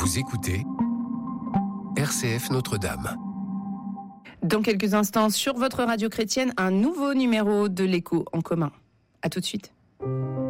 Vous écoutez RCF Notre-Dame. Dans quelques instants, sur votre radio chrétienne, un nouveau numéro de l'Écho en commun. À tout de suite.